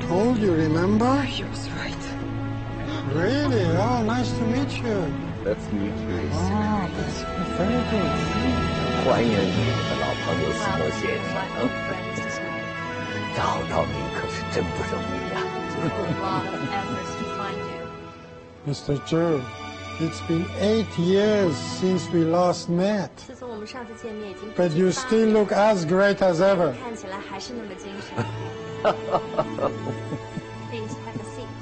told you, remember? He was right. Really? Oh, nice to meet you. Let's meet you. Oh, that's very good. 欢迎你，我的老朋友斯诺先生。找到你可是真不容易呀。 Mr. Zhou, it's been 8 years since we last met. 自从我们上次见面已经 But you still look as great as ever. 看起来还是那么精神。Please have a seat.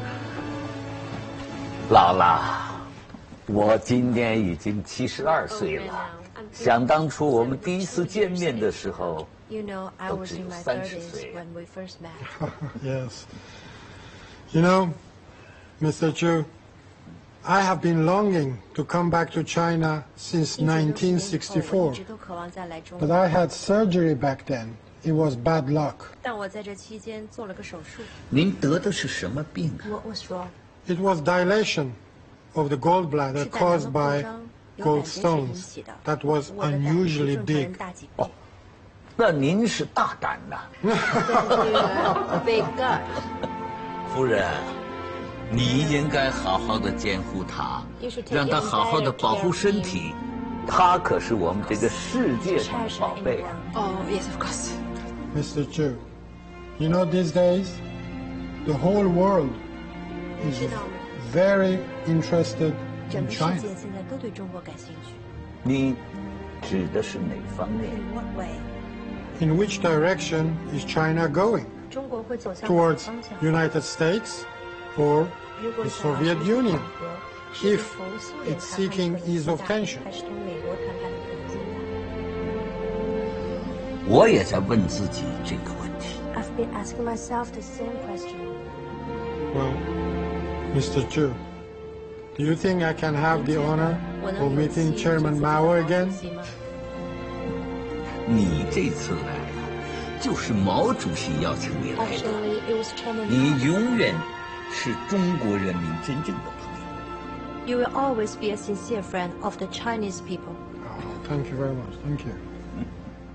老了，我今年已经72岁了。想当初我们第一次见面的时候， You know, I 都 was 只有 in my 30 30s 岁。 when we first met. Yes. You know, Mr. Zhou, I have been longing to come back to China since 1964. 一直都渴望再来中 But 国， I had surgery back then. It was bad luck. 但我在这期间做了个手术。 您得的是什么病啊？ What was wrong? It was dilation of the gallbladder 是胆囊 caused 的扩 by 张，由胆 gold 结石引 stones. 起的。 That was 我的胆比 unusually 正常人 big. 大几倍。 哦，那您是大胆呐， Big gut. 夫人。你应该好好的监护他，让他好好的保护身体。他可是我们这个世界上的宝贝。 Oh yes, of course. Mr. Zhou, you know these days, the whole world is 知道吗？ very interested 整 in 个世 China. 界现在都对中国感兴趣。 你指的是哪方面？ In what way? In which direction is China going? 中国会走向哪个 Towards 方向？ United States or 如果 the 想要 Soviet 实现 Union 整合，是 if 从苏联 it's 谈判 seeking 的 ease of 可能 tension? 还是从美国谈判的可能性我也在问自己这个问题。 I've been asking myself the same question. Well, Mr. Zhou, do you think I can have the honor 我能 of 有 meeting 机 Chairman 这次 Mao 见到 again? 主席吗？ 你这次来了，就是毛主席邀请你来的。 Actually, it was Chairman 你 Mao. 永远是中国人民真正的朋友。 You will always be a sincere friend of the Chinese people. Oh, thank you very much. Thank you.